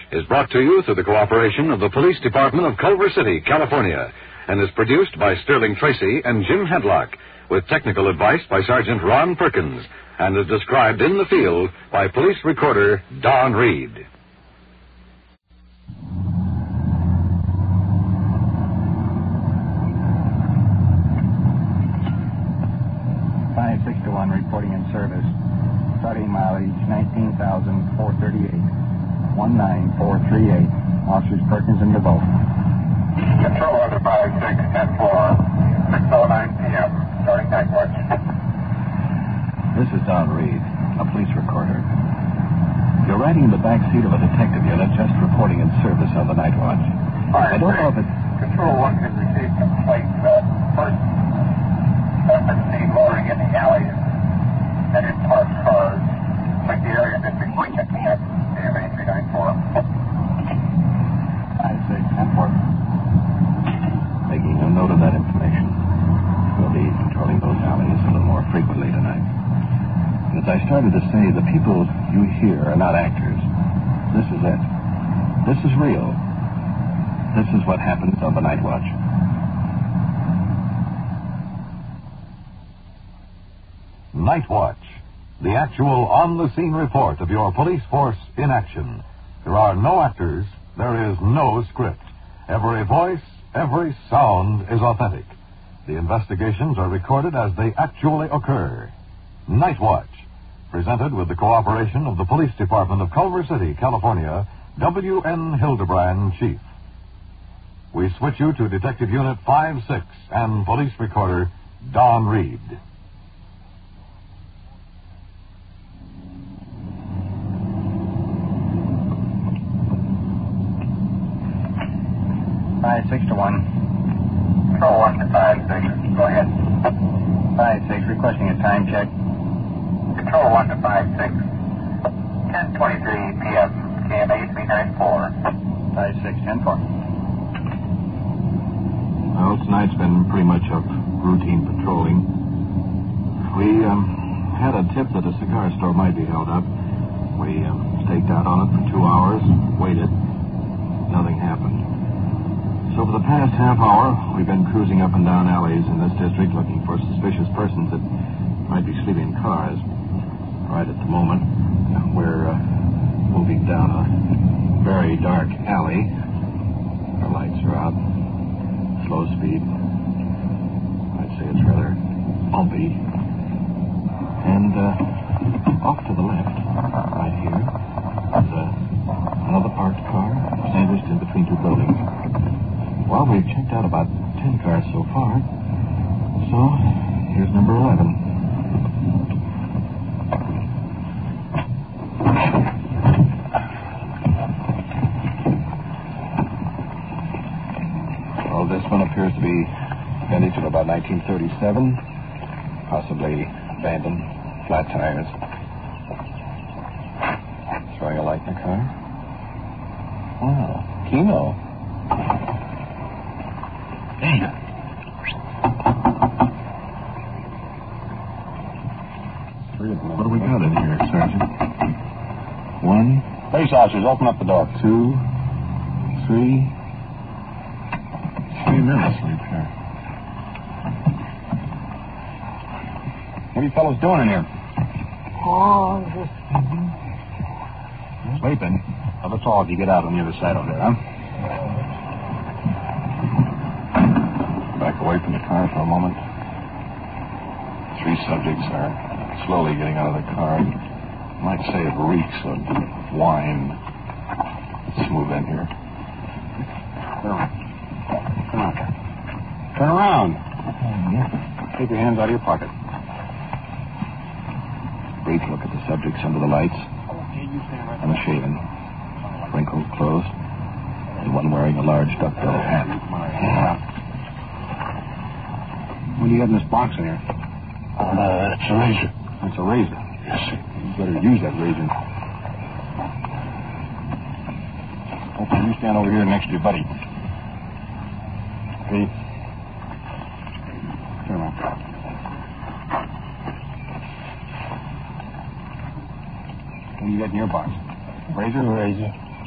is brought to you through the cooperation of the Police Department of Culver City, California, and is produced by Sterling Tracy and Jim Hedlock, with technical advice by Sergeant Ron Perkins, and is described in the field by police recorder Don Reed. .561 reporting in service. Starting mileage 19,438. 19438. Officers Perkins and DeVoe. Control under 5610-4. 6:09 p.m. Starting night watch. This is Don Reed, a police recorder. You're riding in the back seat of a detective unit just reporting in service on the night watch. I don't know if it... Control 1 can receive complaints that first weapons seen loitering in the alleys and in parked cars. Like the area district point at camp, AMA 394. 5610-4. Making a note of that information. We'll be patrolling those alleys a little more frequently tonight. As I started to say, the people you hear are not actors. This is it. This is real. This is what happens on the night watch. Night Watch, the actual on-the-scene report of your police force in action. There are no actors. There is no script. Every voice, every sound is authentic. The investigations are recorded as they actually occur. Night Watch, presented with the cooperation of the Police Department of Culver City, California, W.N. Hildebrand, Chief. We switch you to Detective Unit 5-6 and Police Recorder Don Reed. .56 to 1. Control 1 to 56. Go ahead. 56, requesting a time check. Control 1 to 56. 10:23 p.m. KMA 394. 5610-4. Well, tonight's been pretty much of routine patrolling. We had a tip that a cigar store might be held up. We staked out on it for 2 hours, waited. Nothing happened. So for the past half hour, we've been cruising up and down alleys in this district looking for suspicious persons that might be sleeping in cars. Right at the moment, we're moving down a very dark alley. Our lights are out. Slow speed. I'd say it's rather bumpy. And off to the left, right here, is another parked car sandwiched in between two buildings. Well, we've checked out about 10 cars so far. So, here's number 11. Well, this one appears to be vintage of about 1937. Possibly abandoned, flat tires. Throwing a light in the car. Wow, Kino. Damn. What do we got in here, Sergeant? 1. Police officers, open up the door. 2, 3. 3 men asleep here. What are you fellows doing in here? Oh, just Sleeping? Well, that's all if you get out on the other side over there, huh? back away from the car for a moment. 3 subjects are slowly getting out of the car. You might say it reeks of wine. Let's move in here. Come on. Turn around. Take your hands out of your pocket. Brief look at the subjects under the lights. Unshaven. Wrinkled clothes. And one wearing a large duckbill hat. What do you have in this box in here? It's a razor. It's a razor. Yes, sir. You better use that razor. Okay, you stand over here next to your buddy. Okay. Turn around. What do you got in your box? Razor? Razor.